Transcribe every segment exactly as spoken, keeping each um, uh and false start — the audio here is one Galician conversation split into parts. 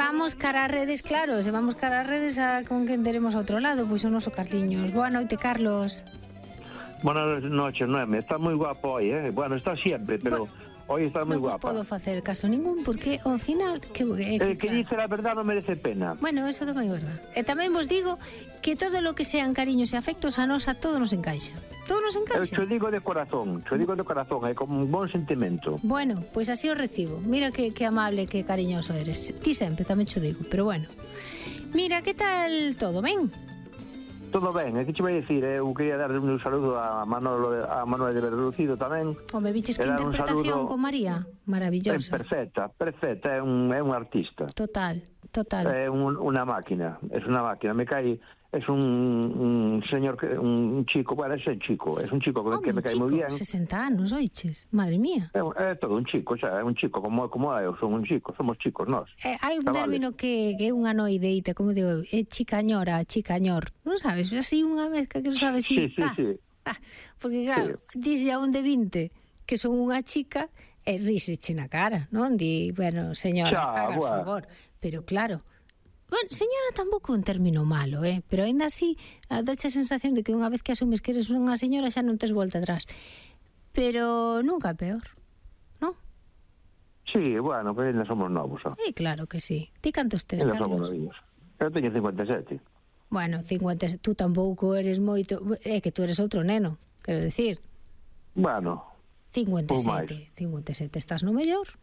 vamos cara ás redes, claro, se vamos cara ás redes a con quen teremos ao outro lado, pois o noso Carliños. Boa noite, Carlos. Buenas noches, Noemi. Está moi guapo hoy, eh? Bueno, está siempre, pero Bu hoy está moi non guapa. Non vos podo facer caso ningún, porque ao final... Que, que, El que claro. dice a verdad non merece pena. Bueno, eso tamén é verdad. E tamén vos digo que todo lo que sean cariños e afectos a nos a todo nos encaixa. Todo nos encaixa. Eu te digo de corazón, te digo de corazón, é como un bon sentimento. Bueno, pois pues así o recibo. Mira que, que amable, que cariñoso eres. Ti sempre, tamén te digo, pero bueno. Mira, que tal todo, ben? Todo ben, é que che vai dicir, eu quería darle un saludo a Manolo, a Manuel de Berlucido tamén. O me biches que interpretación con María, maravillosa. É perfecta, perfecta, é un, é un artista. Total, total. É un, unha máquina, é unha máquina, me cae... Es un, un señor, que un chico, bueno, es un chico, es un chico oh, que me cae moi bien. sesenta anos, oiches, madre mía. É, é todo un chico, xa, é un chico, como, como eu, son un chico, somos chicos nós. Eh, hai un término que, que é unha noideita, como digo, é chicañora, chicañor, non sabes? Así unha mezcla que non sabes si... Sí, sí, ah, sí. Ah, porque claro, sí. Dixe a un de vinte que son unha chica e ríseche na cara, non? Di, bueno, señora, xa, haga bueno. favor. Pero claro... Bueno, señora tampouco un término malo, eh? Pero ainda así, dache a sensación de que unha vez que asumes que eres unha señora xa non tes volta atrás. Pero nunca peor, non? Sí, bueno, pero ainda somos novos, oh. Sí, claro que sí. Ti cantos tes, ainda Carlos? Somos novinhos. Eu teño cincuenta e sete. Bueno, cincuenta e sete, tú tampouco eres moito... É que tú eres outro neno, quero decir. Bueno, cincuenta e sete, cincuenta e sete, estás no mellor?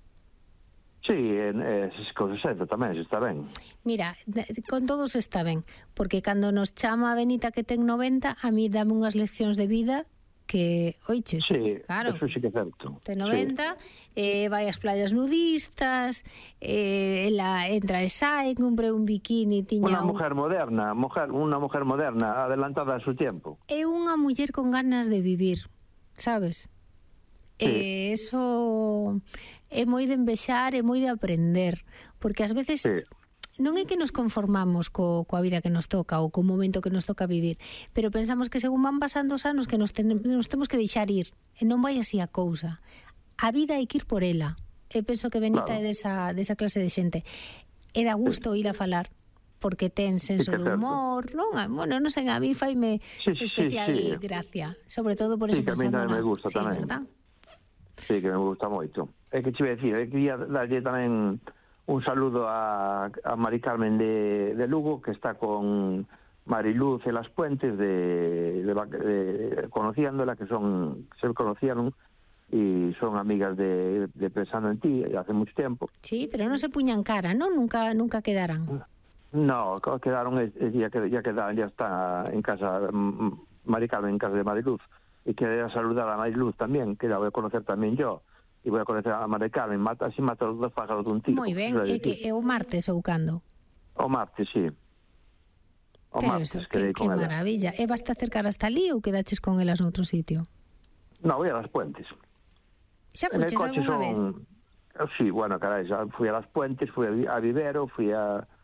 Sí, é, con sesenta tamén, se está ben. Mira, con todos está ben, porque cando nos chama a Benita que ten noventa, a mí dame unhas leccións de vida que, oiches, sí, claro, eso sí que é certo. Ten noventa, sí. eh, vai ás playas nudistas, eh, ela entra e sai, compre un bikini, tiña... Unha un... mujer moderna, mujer, unha mujer moderna, adelantada a su tiempo. É unha muller con ganas de vivir, sabes? Sí. Eh, eso... é moi de envexar, é moi de aprender, porque ás veces sí. non é que nos conformamos co, coa vida que nos toca ou co momento que nos toca vivir, pero pensamos que según van pasando os anos que nos, ten, nos temos que deixar ir, e non vai así a cousa. A vida hai que ir por ela. E penso que Benita claro. é desa, desa clase de xente. E dá gusto sí. ir a falar, porque ten senso sí, de humor, non? Bueno, non sei, a mí faime sí, especial sí, sí. gracia, sobre todo por sí, eso pensando na... me gusta sí, tamén. verdad? Sí, que me gusta moito. É que che iba a decir, eu quería darlle tamén un saludo a, a Mari Carmen de, de Lugo, que está con Mariluz e Las Puentes de, de, de conociéndola, que son se conocieron e son amigas de, de Pensando en Ti hace mucho tiempo. Sí, pero non se puñan cara, ¿no? Nunca nunca quedaran. No, quedaron, ya, ya quedaron, ya está en casa Mari Carmen, en casa de Mariluz, y quería saludar a Mariluz también, que la voy a conocer también yo. E vou a conocer a Mari Carmen, mata, así mata os dos pájaros dun tiro. Moi ben, é que é o martes ou cando? O martes, sí. O pero martes, eso, que, que maravilla. E vas te acercar hasta ali ou quedaches con elas noutro sitio? No, voy a Las Puentes. Xa fuches alguna son... vez? Sí, bueno, carai, xa fui a Las Puentes, fui a Vivero, fui a...